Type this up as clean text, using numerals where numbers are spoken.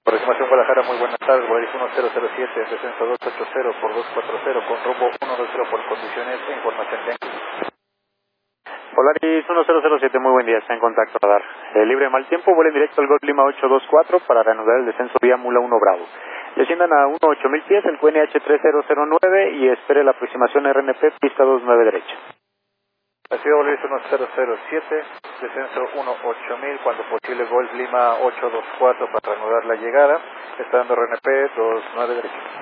Aproximación Guadalajara, muy buenas tardes, Volaris 1007, descenso 280 por 240, con rumbo 120 por condiciones e información de... Volaris 1007, muy buen día, está en contacto a dar. Libre de mal tiempo, vuelen directo al Golf Lima 824 para reanudar el descenso vía Mula 1 Bravo. Desciendan a 18000 pies, el QNH 3009 y espere la aproximación RNP, pista 29 derecha. Así Volaris 1007, descenso 18000, cuando posible Golf Lima 824 para reanudar la llegada, está dando RNP 29 derecha.